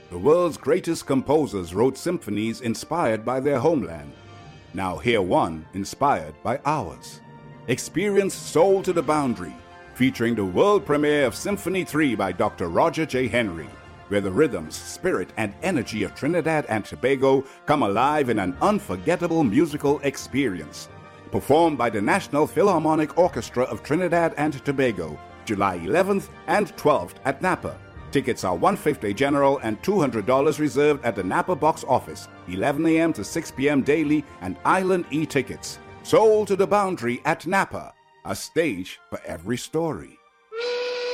The world's greatest composers wrote symphonies inspired by their homeland. Now hear one inspired by ours. Experience Soul to the Boundary, featuring the world premiere of Symphony 3 by Dr. Roger J. Henry, where the rhythms, spirit, and energy of Trinidad and Tobago come alive in an unforgettable musical experience. Performed by the National Philharmonic Orchestra of Trinidad and Tobago, July 11th and 12th at Napa. Tickets are $150 general and $200 reserved at the Napa box office, 11 a.m. to 6 p.m. daily, and Island e-tickets. Soul to the Boundary at Napa, a stage for every story.